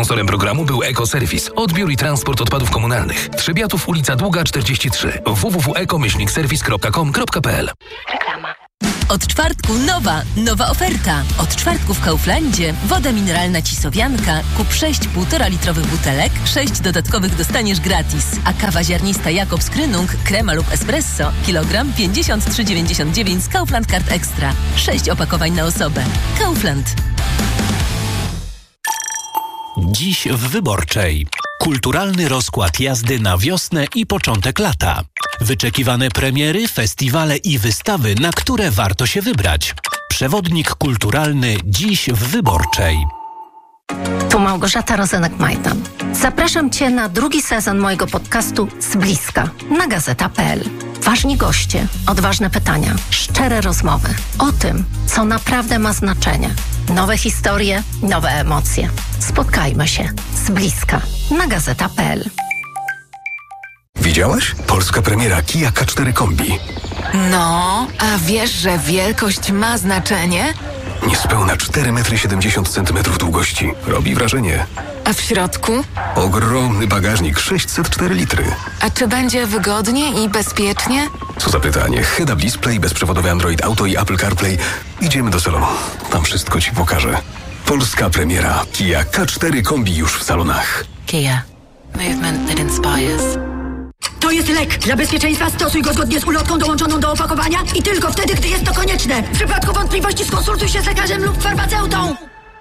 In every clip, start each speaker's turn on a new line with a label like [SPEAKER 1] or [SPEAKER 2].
[SPEAKER 1] Sponsorem programu był Ekoserwis. Odbiór i transport odpadów komunalnych. Trzebiatów, ulica Długa 43. www.eko-serwis.com.pl.
[SPEAKER 2] Reklama.
[SPEAKER 3] Od czwartku nowa oferta. Od czwartku w Kauflandzie woda mineralna Cisowianka. Kup 6 1,5 litrowych butelek, 6 dodatkowych dostaniesz gratis. A kawa ziarnista Jakobs Krynung, krema lub espresso, kilogram 53,99 z Kaufland Card Extra. 6 opakowań na osobę. Kaufland.
[SPEAKER 4] Dziś w Wyborczej. Kulturalny rozkład jazdy na wiosnę i początek lata. Wyczekiwane premiery, festiwale i wystawy, na które warto się wybrać. Przewodnik kulturalny dziś w Wyborczej.
[SPEAKER 5] Tu Małgorzata Rozenek-Majdan. Zapraszam Cię na drugi sezon mojego podcastu Z bliska na gazeta.pl. Ważni goście, odważne pytania, szczere rozmowy o tym, co naprawdę ma znaczenie. Nowe historie, nowe emocje. Spotkajmy się z bliska na gazeta.pl.
[SPEAKER 6] Widziałaś? Polska premiera Kia K4 Kombi.
[SPEAKER 7] No, a wiesz, że wielkość ma znaczenie?
[SPEAKER 6] Niespełna 4,70 m długości. Robi wrażenie.
[SPEAKER 7] A w środku?
[SPEAKER 6] Ogromny bagażnik, 604 litry.
[SPEAKER 7] A czy będzie wygodnie i bezpiecznie?
[SPEAKER 6] Co za pytanie. Head-up display, bezprzewodowy Android Auto i Apple CarPlay. Idziemy do salonu. Tam wszystko Ci pokażę. Polska premiera Kia K4 Kombi już w salonach.
[SPEAKER 7] Kia. Movement that inspires.
[SPEAKER 8] To jest lek. Dla bezpieczeństwa stosuj go zgodnie z ulotką dołączoną do opakowania i tylko wtedy, gdy jest to konieczne. W przypadku wątpliwości skonsultuj się z lekarzem lub farmaceutą.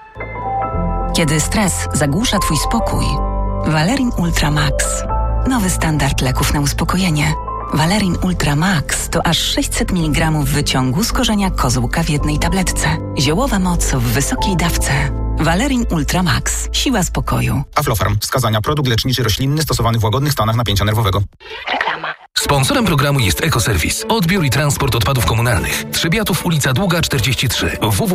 [SPEAKER 9] Kiedy stres zagłusza Twój spokój, Valerin Ultra Max. Nowy standard leków na uspokojenie. Valerin Ultra Max to aż 600 mg wyciągu z korzenia kozłka w jednej tabletce. Ziołowa moc w wysokiej dawce. Valerin Ultra Max. Siła spokoju.
[SPEAKER 10] Aflofarm. Wskazania. Produkt leczniczy roślinny stosowany w łagodnych stanach napięcia nerwowego.
[SPEAKER 2] Reklama.
[SPEAKER 1] Sponsorem programu jest Ekoserwis. Odbiór i transport odpadów komunalnych. Trzebiatów, ulica Długa 43.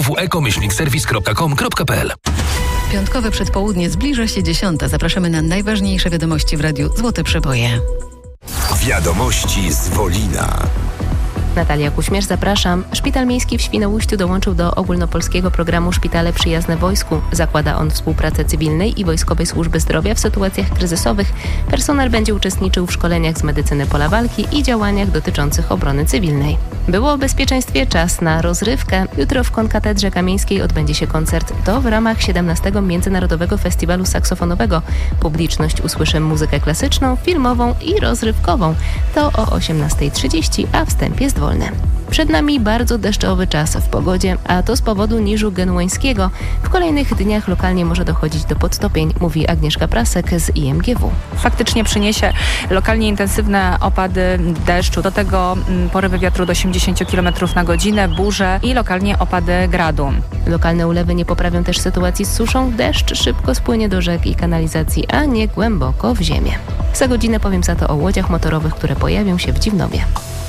[SPEAKER 1] www.eko-serwis.com.pl.
[SPEAKER 11] Piątkowe przedpołudnie zbliża się 10. Zapraszamy na najważniejsze wiadomości w radiu Złote Przeboje.
[SPEAKER 12] Wiadomości z Wolina.
[SPEAKER 13] Natalia Kuśmierz, zapraszam. Szpital Miejski w Świnoujściu dołączył do ogólnopolskiego programu Szpitale Przyjazne Wojsku. Zakłada on współpracę cywilnej i Wojskowej Służby Zdrowia w sytuacjach kryzysowych. Personel będzie uczestniczył w szkoleniach z medycyny pola walki i działaniach dotyczących obrony cywilnej. Było o bezpieczeństwie, czas na rozrywkę. Jutro w Konkatedrze Kamieńskiej odbędzie się koncert. To w ramach 17. Międzynarodowego Festiwalu Saksofonowego. Publiczność usłyszy muzykę klasyczną, filmową i rozrywkową. To o 18:30, a wstęp jest wolny. Przed nami bardzo deszczowy czas w pogodzie, a to z powodu niżu genueńskiego. W kolejnych dniach lokalnie może dochodzić do podtopień, mówi Agnieszka Prasek z IMGW.
[SPEAKER 14] Faktycznie przyniesie lokalnie intensywne opady deszczu, do tego porywy wiatru do 80 km na godzinę, burze i lokalnie opady gradu.
[SPEAKER 13] Lokalne ulewy nie poprawią też sytuacji z suszą. Deszcz szybko spłynie do rzek i kanalizacji, a nie głęboko w ziemię. Za godzinę powiem za to o łodziach motorowych, które pojawią się w Dziwnowie.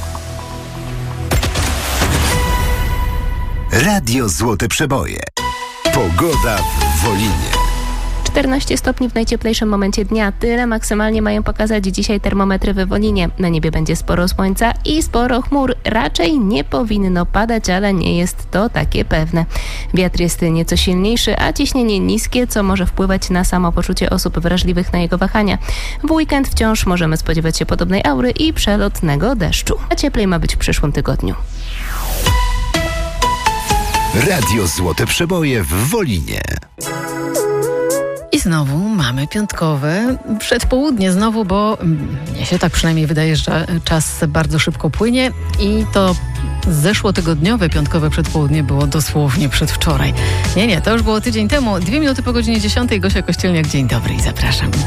[SPEAKER 12] Radio Złote Przeboje. Pogoda w Wolinie.
[SPEAKER 13] 14 stopni w najcieplejszym momencie dnia. Tyle maksymalnie mają pokazać dzisiaj termometry w Wolinie. Na niebie będzie sporo słońca i sporo chmur. Raczej nie powinno padać, ale nie jest to takie pewne. Wiatr jest nieco silniejszy, a ciśnienie niskie, co może wpływać na samopoczucie osób wrażliwych na jego wahania. W weekend wciąż możemy spodziewać się podobnej aury i przelotnego deszczu. A cieplej ma być w przyszłym tygodniu.
[SPEAKER 12] Radio Złote Przeboje w Wolinie.
[SPEAKER 11] I znowu mamy piątkowe przedpołudnie znowu, bo mnie się tak przynajmniej wydaje, że czas bardzo szybko płynie i to zeszłotygodniowe piątkowe przedpołudnie było dosłownie przedwczoraj. Nie, to już było tydzień temu. 2 minuty po godzinie 10. Gosia Kościelniak, dzień dobry i zapraszam.